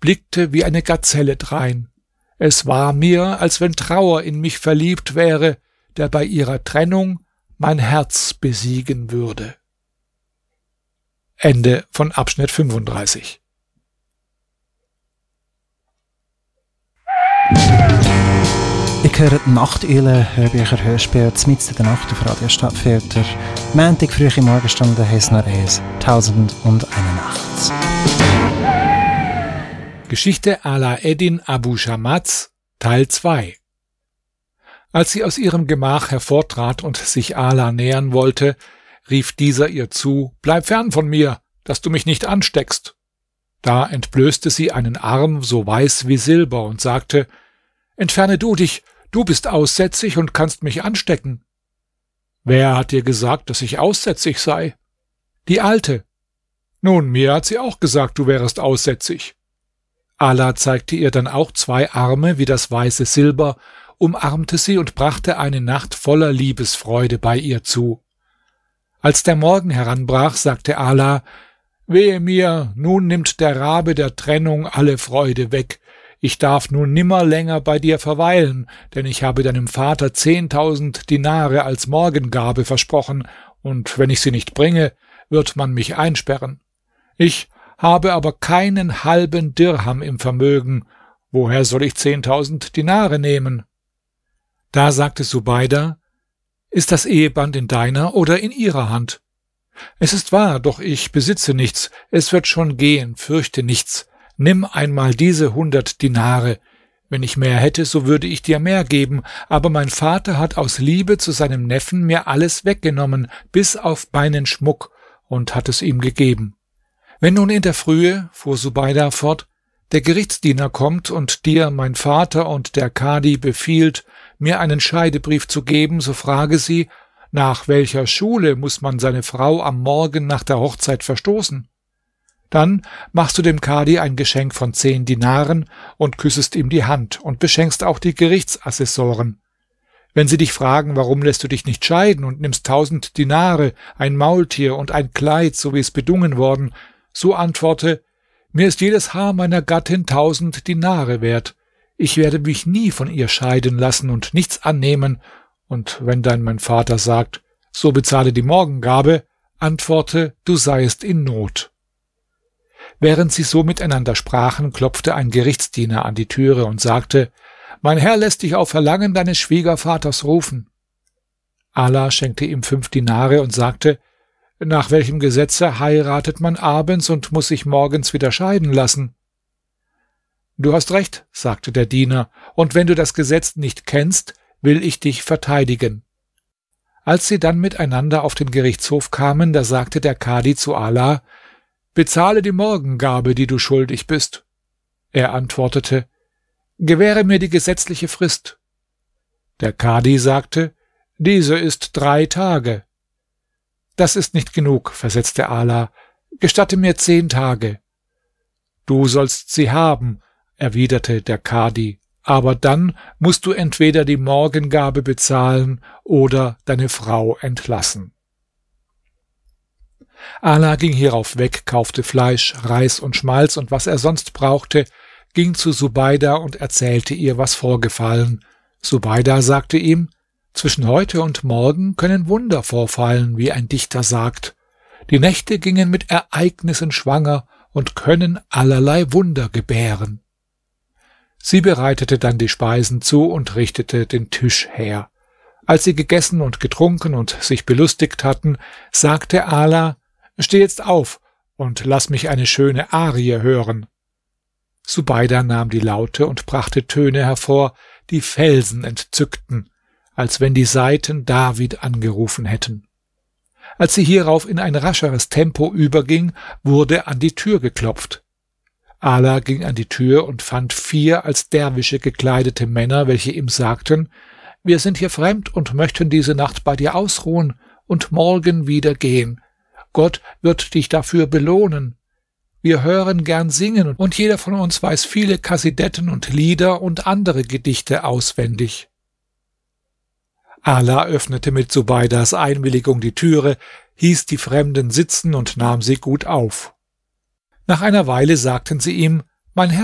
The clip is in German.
blickte wie eine Gazelle drein. Es war mir, als wenn Trauer in mich verliebt wäre, der bei ihrer Trennung mein Herz besiegen würde. Ende von Abschnitt 35. Ich höre die Nachteule, Hörbücher, Hörspiele, mitten in der Nacht auf Radio Stadtfilter. Montag, frühe Morgenstunde, heisst noch eins, 1001 Nacht. Geschichte Ala Eddin Abu Shamatz, Teil 2. Als sie aus ihrem Gemach hervortrat und sich Ala nähern wollte, rief dieser ihr zu: »Bleib fern von mir, dass du mich nicht ansteckst.« Da entblößte sie einen Arm so weiß wie Silber und sagte: »Entferne du dich, du bist aussätzig und kannst mich anstecken.« »Wer hat dir gesagt, dass ich aussätzig sei?« »Die Alte.« »Nun, mir hat sie auch gesagt, du wärest aussätzig.« Ala zeigte ihr dann auch 2 Arme wie das weiße Silber, umarmte sie und brachte eine Nacht voller Liebesfreude bei ihr zu. Als der Morgen heranbrach, sagte Ala: »Wehe mir, nun nimmt der Rabe der Trennung alle Freude weg. Ich darf nun nimmer länger bei dir verweilen, denn ich habe deinem Vater 10.000 Dinare als Morgengabe versprochen, und wenn ich sie nicht bringe, wird man mich einsperren. Ich habe aber keinen halben Dirham im Vermögen. Woher soll ich 10.000 Dinare nehmen?« Da sagte Subeida: »Ist das Eheband in deiner oder in ihrer Hand?« »Es ist wahr, doch ich besitze nichts. Es wird schon gehen, fürchte nichts. Nimm einmal diese 100 Dinare. Wenn ich mehr hätte, so würde ich dir mehr geben, aber mein Vater hat aus Liebe zu seinem Neffen mir alles weggenommen, bis auf meinen Schmuck, und hat es ihm gegeben. Wenn nun in der Frühe, fuhr Subeida fort, der Gerichtsdiener kommt und dir mein Vater und der Kadi befiehlt, mir einen Scheidebrief zu geben, so frage sie: nach welcher Schule muss man seine Frau am Morgen nach der Hochzeit verstoßen? Dann machst du dem Kadi ein Geschenk von 10 Dinaren und küssest ihm die Hand und beschenkst auch die Gerichtsassessoren. Wenn sie dich fragen, warum lässt du dich nicht scheiden und nimmst 1000 Dinare, ein Maultier und ein Kleid, so wie es bedungen worden, so antworte: mir ist jedes Haar meiner Gattin 1000 Dinare wert. Ich werde mich nie von ihr scheiden lassen und nichts annehmen. Und wenn dann mein Vater sagt: so bezahle die Morgengabe, antworte: du seiest in Not.« Während sie so miteinander sprachen, klopfte ein Gerichtsdiener an die Türe und sagte: »Mein Herr lässt dich auf Verlangen deines Schwiegervaters rufen.« Ala schenkte ihm 5 Dinare und sagte: »Nach welchem Gesetze heiratet man abends und muss sich morgens wieder scheiden lassen?« »Du hast recht«, sagte der Diener, »und wenn du das Gesetz nicht kennst, will ich dich verteidigen.« Als sie dann miteinander auf den Gerichtshof kamen, da sagte der Kadi zu Ala: »Bezahle die Morgengabe, die du schuldig bist.« Er antwortete: »Gewähre mir die gesetzliche Frist.« Der Kadi sagte: »Diese ist 3 Tage.« »Das ist nicht genug«, versetzte Ala, »gestatte mir 10 Tage.« »Du sollst sie haben«, erwiderte der Kadi, »aber dann musst du entweder die Morgengabe bezahlen oder deine Frau entlassen.« Ala ging hierauf weg, kaufte Fleisch, Reis und Schmalz und was er sonst brauchte, ging zu Subeida und erzählte ihr, was vorgefallen. Subeida sagte ihm: »Zwischen heute und morgen können Wunder vorfallen, wie ein Dichter sagt. Die Nächte gingen mit Ereignissen schwanger und können allerlei Wunder gebären.« Sie bereitete dann die Speisen zu und richtete den Tisch her. Als sie gegessen und getrunken und sich belustigt hatten, sagte Ala: »Steh jetzt auf und lass mich eine schöne Arie hören.« Subeida nahm die Laute und brachte Töne hervor, die Felsen entzückten, als wenn die Saiten David angerufen hätten. Als sie hierauf in ein rascheres Tempo überging, wurde an die Tür geklopft. Ala ging an die Tür und fand 4 als Derwische gekleidete Männer, welche ihm sagten: »Wir sind hier fremd und möchten diese Nacht bei dir ausruhen und morgen wieder gehen. Gott wird dich dafür belohnen. Wir hören gern singen und jeder von uns weiß viele Kasidetten und Lieder und andere Gedichte auswendig.« Ala öffnete mit Subeidas Einwilligung die Türe, hieß die Fremden sitzen und nahm sie gut auf. Nach einer Weile sagten sie ihm: »Mein Herr,